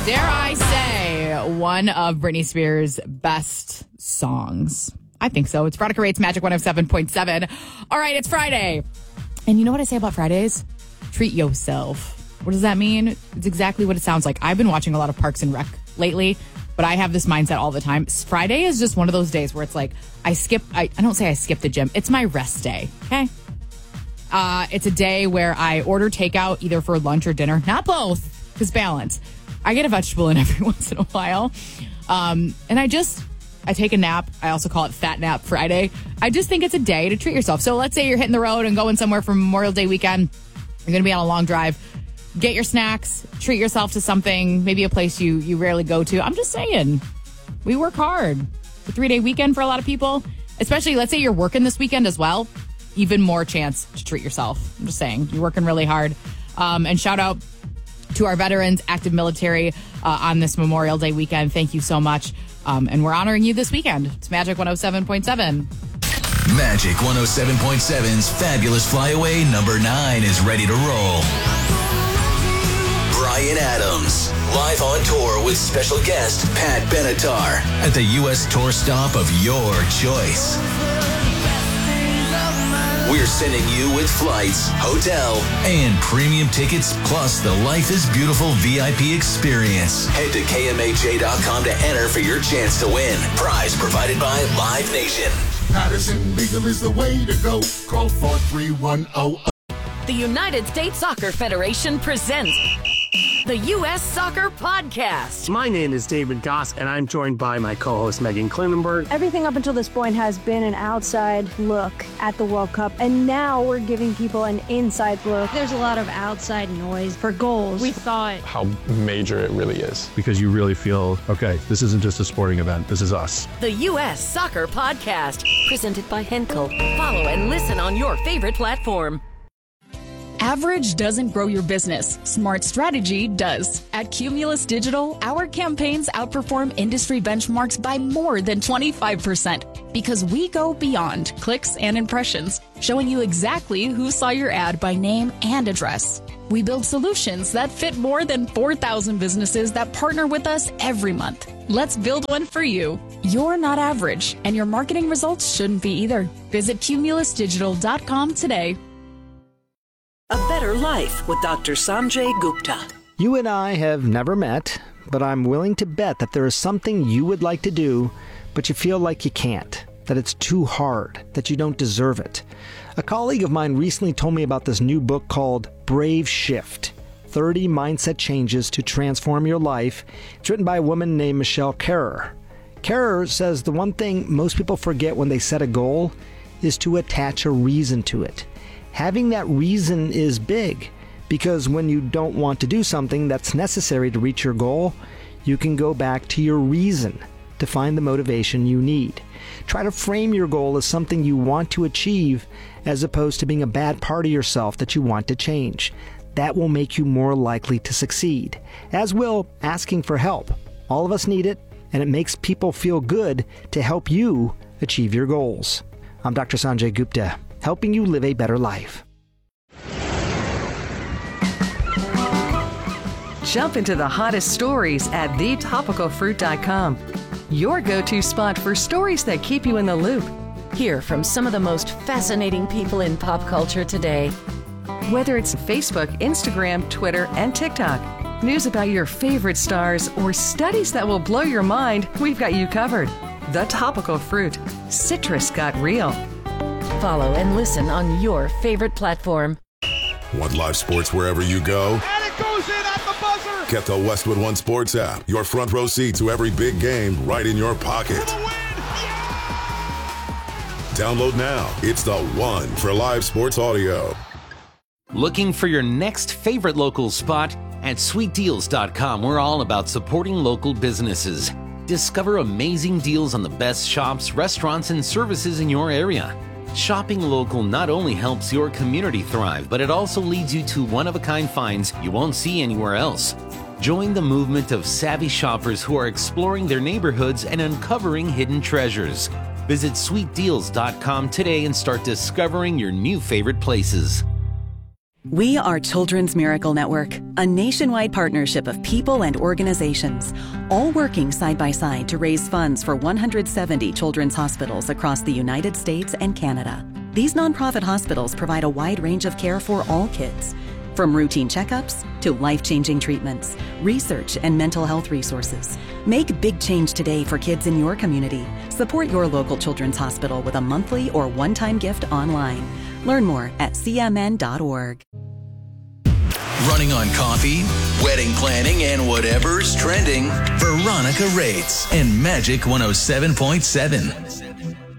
Dare I say, one of Britney Spears' best songs. I think so. It's Veronica Rate's Magic 107.7. All right, it's Friday. And you know what I say about Fridays? Treat yourself. What does that mean? It's exactly what it sounds like. I've been watching a lot of Parks and Rec lately, but I have this mindset all the time. Friday is just one of those days where it's like, I don't say I skip the gym. It's my rest day, okay? It's a day where I order takeout either for lunch or dinner. Not both, because balance. I get a vegetable in every once in a while. And I take a nap. I also call it Fat Nap Friday. I just think it's a day to treat yourself. So let's say you're hitting the road and going somewhere for Memorial Day weekend. You're going to be on a long drive. Get your snacks. Treat yourself to something, maybe a place you rarely go to. I'm just saying, we work hard. It's a 3-day weekend for a lot of people, especially let's say you're working this weekend as well. Even more chance to treat yourself. I'm just saying, you're working really hard. And shout out to our veterans, active military on this Memorial Day weekend. Thank you so much. And we're honoring you this weekend. It's Magic 107.7. Magic 107.7's Fabulous Flyaway number 9 is ready to roll. Bryan Adams, live on tour with special guest Pat Benatar at the U.S. tour stop of your choice. We're sending you with flights, hotel, and premium tickets, plus the Life is Beautiful VIP experience. Head to KMAJ.com to enter for your chance to win. Prize provided by Live Nation. Patterson Legal is the way to go. Call 43100. The United States Soccer Federation presents the U.S. Soccer Podcast. My name is David Goss, and I'm joined by my co-host Megan Klinenberg. Everything up until this point has been an outside look at the World Cup, and now we're giving people an inside look. There's a lot of outside noise for goals. We thought how major it really is. Because you really feel, okay, this isn't just a sporting event, this is us. The U.S. Soccer Podcast, presented by Henkel. Follow and listen on your favorite platform. Average doesn't grow your business. Smart strategy does. At Cumulus Digital, our campaigns outperform industry benchmarks by more than 25% because we go beyond clicks and impressions, showing you exactly who saw your ad by name and address. We build solutions that fit more than 4,000 businesses that partner with us every month. Let's build one for you. You're not average, and your marketing results shouldn't be either. Visit cumulusdigital.com today. A Better Life with Dr. Sanjay Gupta. You and I have never met, but I'm willing to bet that there is something you would like to do, but you feel like you can't, that it's too hard, that you don't deserve it. A colleague of mine recently told me about this new book called Brave Shift, 30 Mindset Changes to Transform Your Life. It's written by a woman named Michelle Kerrer. Kerrer says the one thing most people forget when they set a goal is to attach a reason to it. Having that reason is big, because when you don't want to do something that's necessary to reach your goal, you can go back to your reason to find the motivation you need. Try to frame your goal as something you want to achieve, as opposed to being a bad part of yourself that you want to change. That will make you more likely to succeed, as will asking for help. All of us need it, and it makes people feel good to help you achieve your goals. I'm Dr. Sanjay Gupta, helping you live a better life. Jump into the hottest stories at thetopicalfruit.com. Your go-to spot for stories that keep you in the loop. Hear from some of the most fascinating people in pop culture today. Whether it's Facebook, Instagram, Twitter, and TikTok, news about your favorite stars, or studies that will blow your mind, we've got you covered. The Topical Fruit. Citrus got real. Follow and listen on your favorite platform. Want live sports wherever you go? And it goes in at the buzzer! Get the Westwood One Sports app. Your front row seat to every big game right in your pocket. Download now. It's the one for live sports audio. Looking for your next favorite local spot? At sweetdeals.com, we're all about supporting local businesses. Discover amazing deals on the best shops, restaurants, and services in your area. Shopping local not only helps your community thrive, but it also leads you to one-of-a-kind finds you won't see anywhere else. Join the movement of savvy shoppers who are exploring their neighborhoods and uncovering hidden treasures. Visit sweetdeals.com today and start discovering your new favorite places. We are Children's Miracle Network, a nationwide partnership of people and organizations, all working side by side to raise funds for 170 children's hospitals across the United States and Canada. These nonprofit hospitals provide a wide range of care for all kids, from routine checkups to life-changing treatments, research, and mental health resources. Make big change today for kids in your community. Support your local children's hospital with a monthly or one-time gift online. Learn more at cmn.org. Running on coffee, wedding planning, and whatever's trending, Veronica Rates and Magic 107.7.